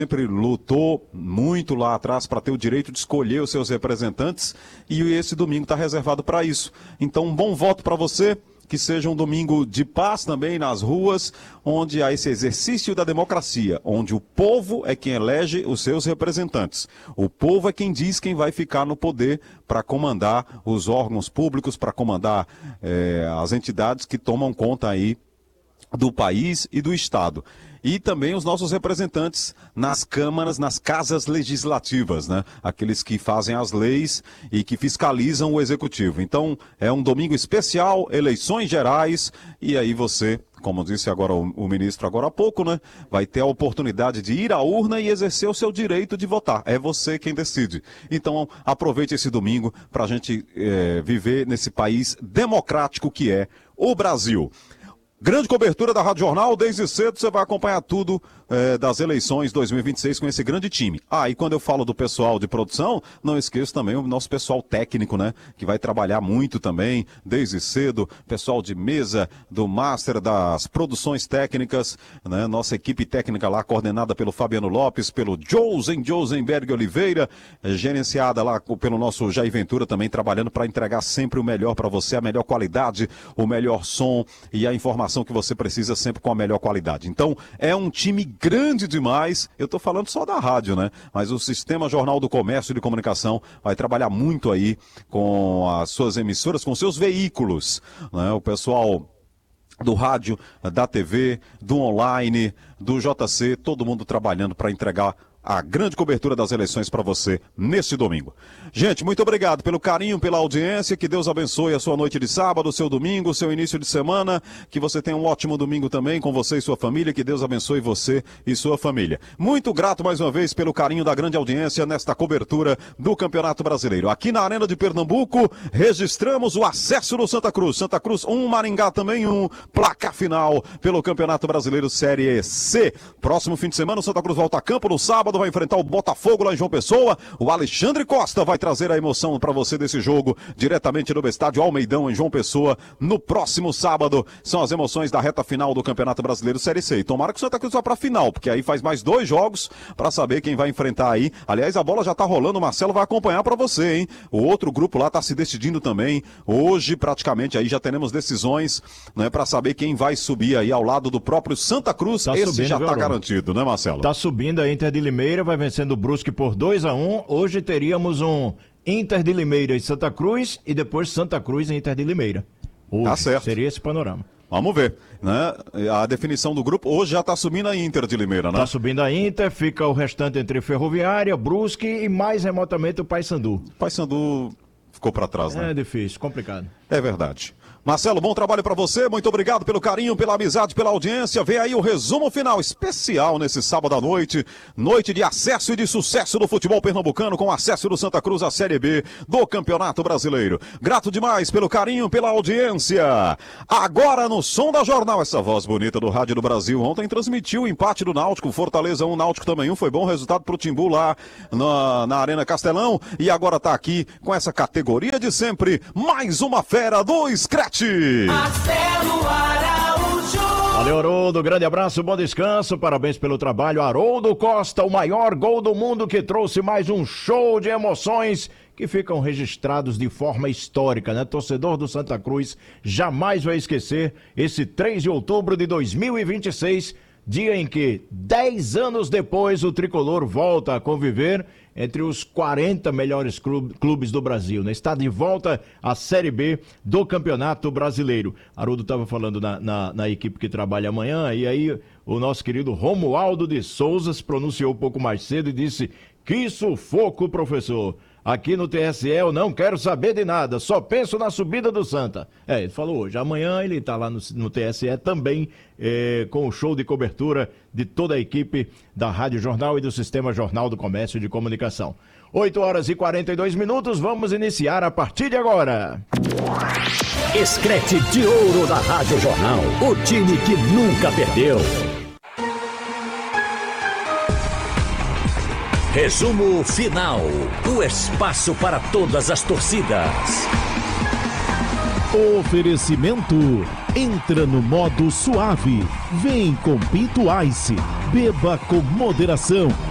sempre lutou muito lá atrás para ter o direito de escolher os seus representantes e esse domingo está reservado para isso. Então, um bom voto para você. Que seja um domingo de paz também nas ruas, onde há esse exercício da democracia, onde o povo é quem elege os seus representantes. O povo é quem diz quem vai ficar no poder para comandar os órgãos públicos, para comandar as entidades que tomam conta aí do país e do Estado. E também os nossos representantes nas câmaras, nas casas legislativas, né? Aqueles que fazem as leis e que fiscalizam o executivo. Então, é um domingo especial, eleições gerais, e aí você, como disse agora o ministro agora há pouco, né? Vai ter a oportunidade de ir à urna e exercer o seu direito de votar. É você quem decide. Então, aproveite esse domingo para a gente viver nesse país democrático que é o Brasil. Grande cobertura da Rádio Jornal, desde cedo você vai acompanhar tudo das eleições 2026 com esse grande time. E quando eu falo do pessoal de produção, não esqueço também o nosso pessoal técnico, né? Que vai trabalhar muito também, desde cedo, pessoal de mesa, do Master, das produções técnicas, né? Nossa equipe técnica lá, coordenada pelo Fabiano Lopes, pelo Josenberg Oliveira, gerenciada lá pelo nosso Jair Ventura, também trabalhando para entregar sempre o melhor para você, a melhor qualidade, o melhor som e a informação que você precisa sempre com a melhor qualidade. Então, é um time grande demais. Eu estou falando só da rádio, né? Mas o Sistema Jornal do Comércio e de Comunicação vai trabalhar muito aí com as suas emissoras, com seus veículos, né? O pessoal do rádio, da TV, do online, do JC, todo mundo trabalhando para entregar a grande cobertura das eleições para você nesse domingo. Gente, muito obrigado pelo carinho, pela audiência, que Deus abençoe a sua noite de sábado, seu domingo, seu início de semana, que você tenha um ótimo domingo também com você e sua família, que Deus abençoe você e sua família. Muito grato mais uma vez pelo carinho da grande audiência nesta cobertura do Campeonato Brasileiro. Aqui na Arena de Pernambuco, registramos o acesso do Santa Cruz. Santa Cruz 1, Maringá também 1, placa final pelo Campeonato Brasileiro Série C. Próximo fim de semana, o Santa Cruz volta a campo no sábado, vai enfrentar o Botafogo lá em João Pessoa. O Alexandre Costa vai trazer a emoção para você desse jogo diretamente no estádio Almeidão em João Pessoa no próximo sábado. São as emoções da reta final do Campeonato Brasileiro Série C. E tomara que o Santa Cruz vá para a final, porque aí faz mais 2 jogos para saber quem vai enfrentar aí. Aliás, a bola já tá rolando, o Marcelo vai acompanhar para você, hein? O outro grupo lá tá se decidindo também. Hoje, praticamente, aí já teremos decisões, né, para saber quem vai subir aí ao lado do próprio Santa Cruz. Tá Esse subindo, já tá viu, garantido, né, Marcelo? Tá subindo a Inter de Limeira, vai vencendo o Brusque por 2-1. Hoje teríamos um Inter de Limeira e Santa Cruz e depois Santa Cruz e Inter de Limeira. Hoje Tá certo. seria esse panorama. Vamos ver, né? A definição do grupo, hoje já tá subindo a Inter de Limeira, né? Tá subindo a Inter, fica o restante entre Ferroviária, Brusque e mais remotamente o Paysandu. Paysandu ficou para trás, né? É difícil, complicado. É verdade. Marcelo, bom trabalho para você, muito obrigado pelo carinho, pela amizade, pela audiência. Vem aí o resumo final especial nesse sábado à noite, noite de acesso e de sucesso do futebol pernambucano, com acesso do Santa Cruz à Série B do Campeonato Brasileiro. Grato demais pelo carinho, pela audiência. Agora no Som da Jornal, essa voz bonita do Rádio do Brasil. Ontem transmitiu o empate do Náutico, Fortaleza 1, Náutico também 1, foi bom resultado pro Timbu lá na Arena Castelão. E agora tá aqui com essa categoria de sempre, mais uma fera do Scratch. Marcelo Araújo. Valeu, Haroldo, grande abraço, bom descanso, parabéns pelo trabalho. Haroldo Costa, o maior gol do mundo, que trouxe mais um show de emoções que ficam registrados de forma histórica, né? Torcedor do Santa Cruz jamais vai esquecer esse 3 de outubro de 2026, dia em que 10 anos depois o tricolor volta a conviver entre os 40 melhores clubes do Brasil, né? Está de volta à Série B do Campeonato Brasileiro. Haroldo estava falando na equipe que trabalha amanhã, e aí o nosso querido Romualdo de Souza se pronunciou um pouco mais cedo e disse: que sufoco, professor. Aqui no TSE eu não quero saber de nada, só penso na subida do Santa. Ele falou hoje. Amanhã ele está lá no TSE também, com o show de cobertura de toda a equipe da Rádio Jornal e do Sistema Jornal do Comércio e de Comunicação. 8h42, vamos iniciar a partir de agora. Scratch de ouro da Rádio Jornal, o time que nunca perdeu. Resumo final, o espaço para todas as torcidas. Oferecimento, entra no modo suave, vem com Pinto Ice, beba com moderação.